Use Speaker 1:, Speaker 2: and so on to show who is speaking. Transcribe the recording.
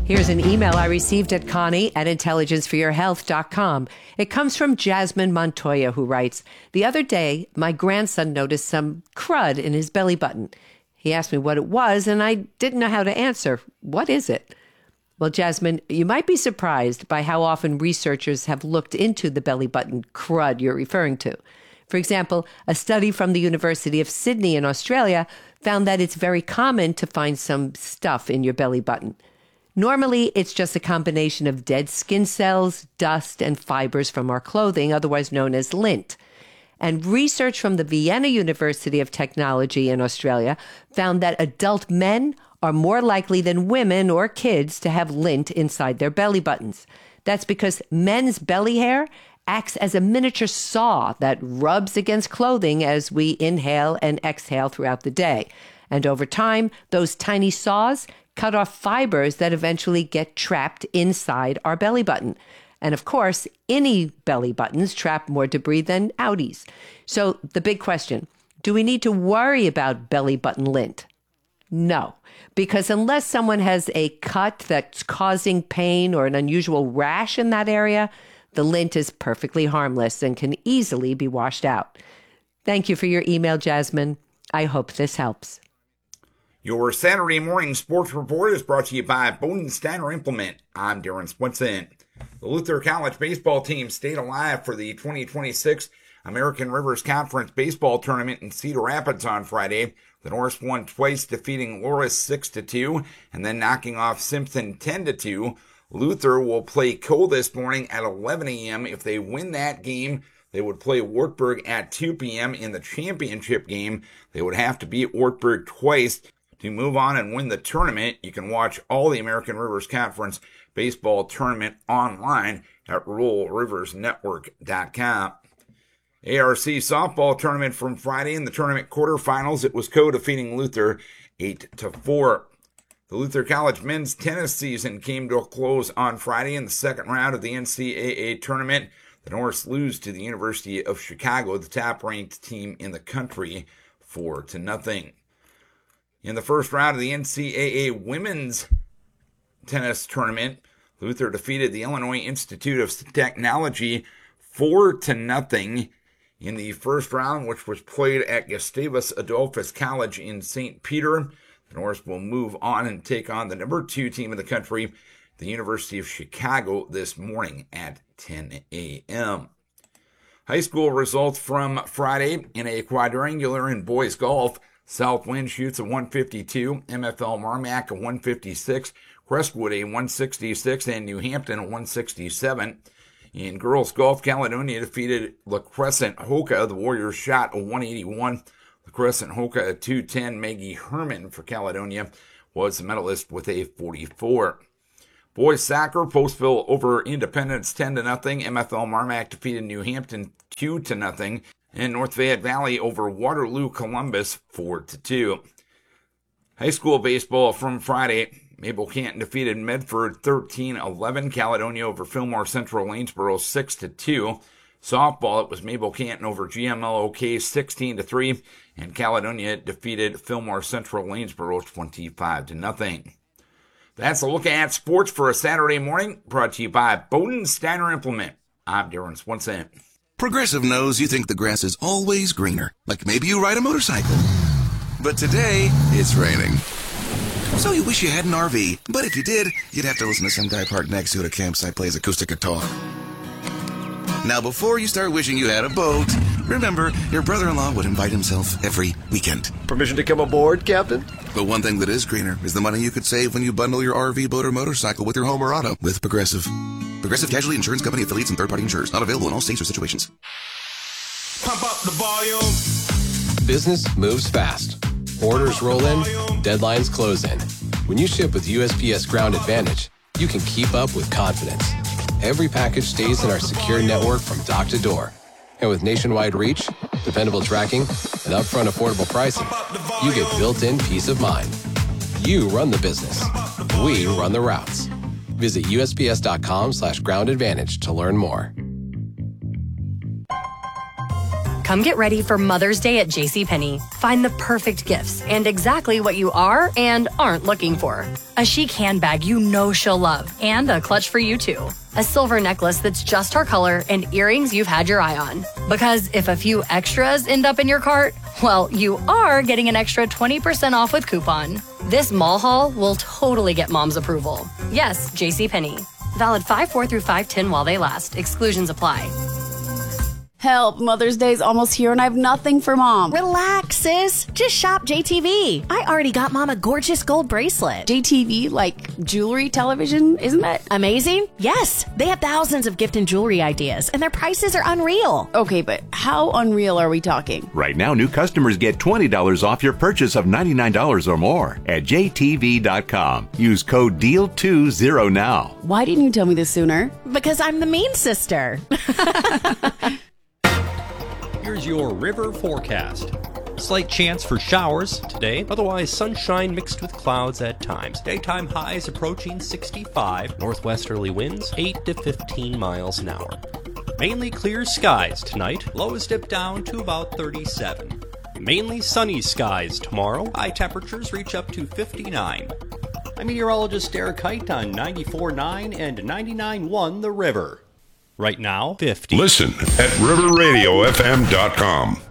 Speaker 1: Here's an email I received at Connie@intelligenceforyourhealth.com. It comes from Jasmine Montoya, who writes, "The other day, my grandson noticed some crud in his belly button. He asked me what it was, and I didn't know how to answer. What is it?" Well, Jasmine, you might be surprised by how often researchers have looked into the belly button crud you're referring to. For example, a study from the University of Sydney in Australia found that it's very common to find some stuff in your belly button. Normally, it's just a combination of dead skin cells, dust, and fibers from our clothing, otherwise known as lint. And research from the Vienna University of Technology in Australia found that adult men are more likely than women or kids to have lint inside their belly buttons. That's because men's belly hair acts as a miniature saw that rubs against clothing as we inhale and exhale throughout the day. And over time, those tiny saws cut off fibers that eventually get trapped inside our belly button. And of course, innie belly buttons trap more debris than outies. So the big question, do we need to worry about belly button lint? No, because unless someone has a cut that's causing pain or an unusual rash in that area, the lint is perfectly harmless and can easily be washed out. Thank you for your email, Jasmine. I hope this helps.
Speaker 2: Your Saturday morning sports report is brought to you by Bodensteiner Implement. I'm Darren Swinson. The Luther College baseball team stayed alive for the 2026 American Rivers Conference baseball tournament in Cedar Rapids on Friday. The Norse won twice, defeating Loras 6-2 and then knocking off Simpson 10-2. Luther will play Cole this morning at 11 a.m. If they win that game, they would play Wartburg at 2 p.m. in the championship game. They would have to beat Wartburg twice to move on and win the tournament. You can watch all the American Rivers Conference baseball tournament online at RuralRiversNetwork.com. ARC softball tournament from Friday in the tournament quarterfinals. It was Co defeating Luther 8-4. The Luther College men's tennis season came to a close on Friday in the second round of the NCAA tournament. The Norse lose to the University of Chicago, the top-ranked team in the country, 4-0. In the first round of the NCAA women's tennis tournament, Luther defeated the Illinois Institute of Technology 4-0 in the first round, which was played at Gustavus Adolphus College in St. Peter. The Norse will move on and take on the number 2 team in the country, the University of Chicago, this morning at 10 a.m. High school results from Friday in a quadrangular in boys golf. Southwind shoots a 152, MFL Marmac a 156, Crestwood a 166, and New Hampton a 167. In girls golf, Caledonia defeated La Crescent Hoka. The Warriors shot a 181. La Crescent Hoka a 210. Maggie Herman for Caledonia was the medalist with a 44. Boys soccer, Postville over Independence 10-0. MFL Marmac defeated New Hampton 2-0. And North Fayette Valley over Waterloo Columbus 4-2. High school baseball from Friday. Mabel Canton defeated Medford 13-11. Caledonia over Fillmore Central Lanesboro 6-2. Softball, it was Mabel Canton over GMLOK 16-3. And Caledonia defeated Fillmore Central Lanesboro 25-0. That's a look at sports for a Saturday morning, brought to you by Bodensteiner Implement. I'm Darren Swinson.
Speaker 3: Progressive knows you think the grass is always greener, like maybe you ride a motorcycle. But today, it's raining. So you wish you had an RV, but if you did, you'd have to listen to some guy parked next to it at a campsite plays acoustic guitar. Now, before you start wishing you had a boat, remember, your brother-in-law would invite himself every weekend.
Speaker 4: Permission to come aboard, Captain?
Speaker 3: But one thing that is greener is the money you could save when you bundle your RV, boat, or motorcycle with your home or auto with Progressive. Progressive Casualty Insurance Company affiliates and third-party insurers. Not available in all states or situations.
Speaker 5: Pump up the volume.
Speaker 6: Business moves fast. Orders roll in, deadlines close in. When you ship with USPS Ground Advantage, you can keep up with confidence. Every package stays in our secure network from dock to door. And with nationwide reach, dependable tracking, and upfront affordable pricing, you get built-in peace of mind. You run the business. We run the routes. Visit USPS.com/groundadvantage to learn more.
Speaker 7: Come get ready for Mother's Day at JCPenney. Find the perfect gifts and exactly what you are and aren't looking for. A chic handbag you know she'll love, and a clutch for you too. A silver necklace that's just her color, and earrings you've had your eye on. Because if a few extras end up in your cart, well, you are getting an extra 20% off with coupon. This mall haul will totally get mom's approval. Yes, JCPenney. Valid 5/4 through 5/10 while they last. Exclusions apply.
Speaker 8: Help, Mother's Day's almost here and I have nothing for Mom.
Speaker 9: Relax, sis. Just shop JTV. I already got Mom a gorgeous gold bracelet.
Speaker 8: JTV, like jewelry, television, isn't that
Speaker 9: amazing? Yes, they have thousands of gift and jewelry ideas, and their prices are unreal.
Speaker 8: Okay, but how unreal are we talking?
Speaker 10: Right now, new customers get $20 off your purchase of $99 or more at JTV.com. Use code DEAL20 now.
Speaker 8: Why didn't you tell me this sooner?
Speaker 9: Because I'm the mean sister.
Speaker 11: Here's your river forecast. Slight chance for showers today, otherwise sunshine mixed with clouds at times. Daytime highs approaching 65, northwesterly winds 8 to 15 miles an hour. Mainly clear skies tonight, lows dip down to about 37. Mainly sunny skies tomorrow, high temperatures reach up to 59. I'm meteorologist Derek Height on 94.9 and 99.1 The River. Right now, 50.
Speaker 12: Listen at riverradiofm.com.